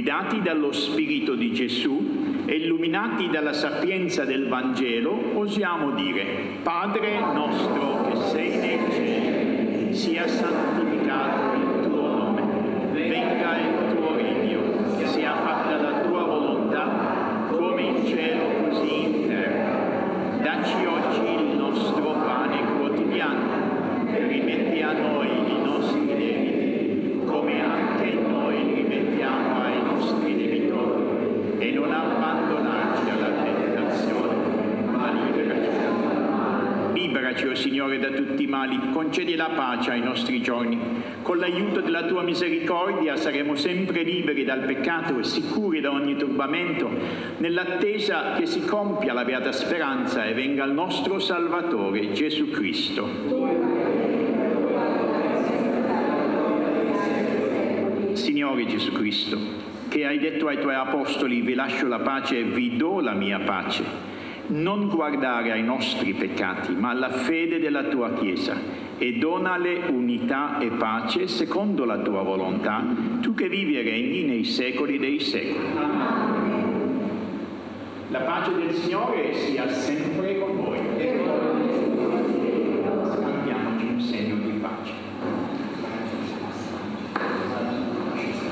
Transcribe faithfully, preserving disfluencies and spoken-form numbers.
guidati dallo Spirito di Gesù e illuminati dalla sapienza del Vangelo, osiamo dire: Padre nostro che sei nei cieli, sia santificato il tuo nome, venga il tuo regno, sia fatta la tua volontà, come in cielo così in terra. Dacci oggi il nostro pane quotidiano, rimetti a noi i nostri debiti, come anche noi rimettiamo ai nostri debitori, e non abbandonarci alla tentazione, ma liberaci dal male. Liberaci, o Signore, da tutti i mali, concedi la pace ai nostri giorni. Con l'aiuto della tua misericordia saremo sempre liberi dal peccato e sicuri da ogni turbamento, nell'attesa che si compia la beata speranza e venga il nostro Salvatore Gesù Cristo. Signore Gesù Cristo, che hai detto ai tuoi apostoli: vi lascio la pace e vi do la mia pace, non guardare ai nostri peccati, ma alla fede della tua Chiesa, e donale unità e pace secondo la tua volontà, tu che vivi e regni nei secoli dei secoli. La pace del Signore sia sempre con